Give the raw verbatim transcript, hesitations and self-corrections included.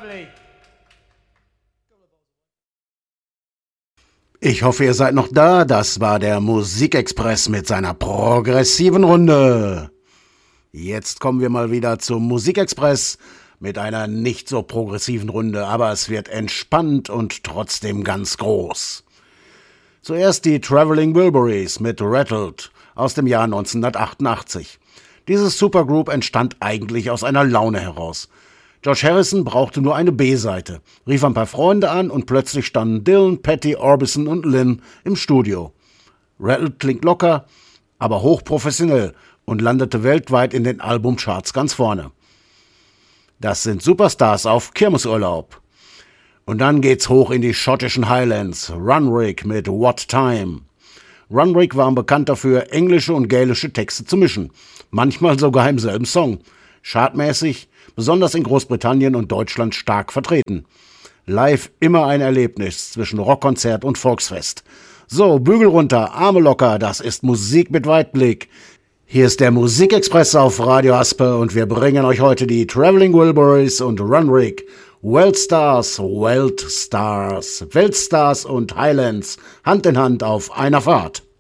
lovely. Ich hoffe, ihr seid noch da. Das war der Musikexpress mit seiner progressiven Runde. Jetzt kommen wir mal wieder zum Musikexpress mit einer nicht so progressiven Runde, aber es wird entspannt und trotzdem ganz groß. Zuerst die Traveling Wilburys mit Rattled aus dem Jahr neunzehnhundertachtundachtzig. Dieses Supergroup entstand eigentlich aus einer Laune heraus. George Harrison brauchte nur eine B-Seite, rief ein paar Freunde an und plötzlich standen Dylan, Patty, Orbison und Lynn im Studio. Rattled klingt locker, aber hochprofessionell und landete weltweit in den Albumcharts ganz vorne. Das sind Superstars auf Kirmesurlaub. Und dann geht's hoch in die schottischen Highlands. Runrig mit What Time. Runrig waren bekannt dafür, englische und gälische Texte zu mischen. Manchmal sogar im selben Song. Chartmäßig, besonders in Großbritannien und Deutschland stark vertreten. Live immer ein Erlebnis zwischen Rockkonzert und Volksfest. So, Bügel runter, Arme locker, das ist Musik mit Weitblick. Hier ist der Musikexpress auf Radio Aspe und wir bringen euch heute die Traveling Wilburys und Runrig. Weltstars, Weltstars, Weltstars und Highlands, Hand in Hand auf einer Fahrt.